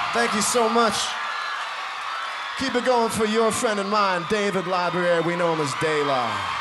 Thank you so much. Keep it going for your friend and mine, David Library. We know him as Dayla.